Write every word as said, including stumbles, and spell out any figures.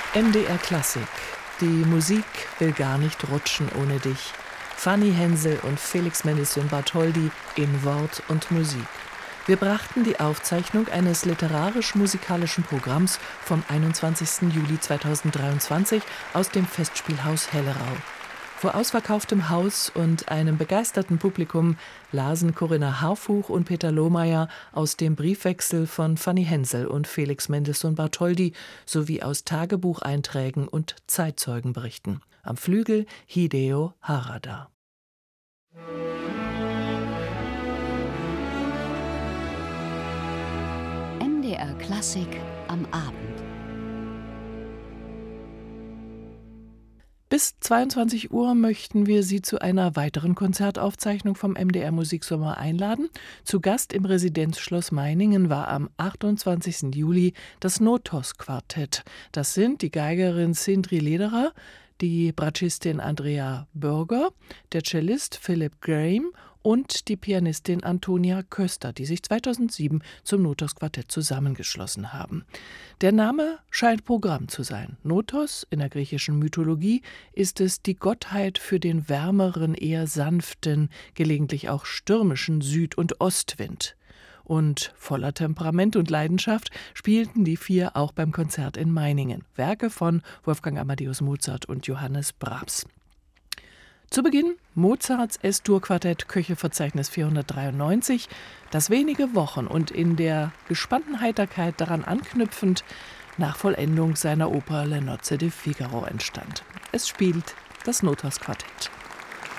M D R Klassik. Die Musik will gar nicht rutschen ohne dich. Fanny Hensel und Felix Mendelssohn Bartholdy in Wort und Musik. Wir brachten die Aufzeichnung eines literarisch-musikalischen Programms vom einundzwanzigsten Juli zweitausenddreiundzwanzig aus dem Festspielhaus Hellerau. Vor ausverkauftem Haus und einem begeisterten Publikum lasen Corinna Harfuch und Peter Lohmeier aus dem Briefwechsel von Fanny Hensel und Felix Mendelssohn Bartholdy sowie aus Tagebucheinträgen und Zeitzeugenberichten. Am Flügel Hideo Harada. M D R Klassik am Abend. Bis zweiundzwanzig Uhr möchten wir Sie zu einer weiteren Konzertaufzeichnung vom M D R Musiksommer einladen. Zu Gast im Residenzschloss Meiningen war am achtundzwanzigsten Juli das Notos-Quartett. Das sind die Geigerin Sindri Lederer, die Bratschistin Andrea Bürger, der Cellist Philip Graham und die Pianistin Antonia Köster, die sich zweitausendsieben zum Notos-Quartett zusammengeschlossen haben. Der Name scheint Programm zu sein. Notos, in der griechischen Mythologie, ist es die Gottheit für den wärmeren, eher sanften, gelegentlich auch stürmischen Süd- und Ostwind. Und voller Temperament und Leidenschaft spielten die vier auch beim Konzert in Meiningen. Werke von Wolfgang Amadeus Mozart und Johannes Brahms. Zu Beginn Mozarts Es-Dur-Quartett Köchelverzeichnis vierhundertdreiundneunzig, das wenige Wochen und in der gespannten Heiterkeit daran anknüpfend nach Vollendung seiner Oper Le Nozze di Figaro entstand. Es spielt das Notos-Quartett.